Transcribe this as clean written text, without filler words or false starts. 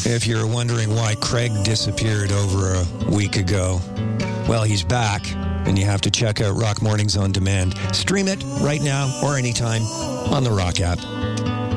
If you're wondering why Craig disappeared over a week ago, well, he's back, and you have to check out Rock Mornings on Demand. Stream it right now or anytime on the Rock app.